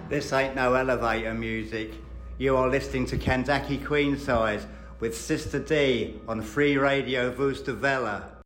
This ain't no elevator music. You are listening to Kandaki Queensize with Sister D on Free Radio Vustavella.